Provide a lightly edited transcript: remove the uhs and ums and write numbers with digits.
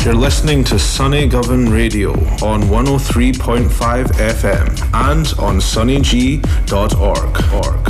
You're listening to Sunny Govan Radio on 103.5 FM and on sunnyg.org.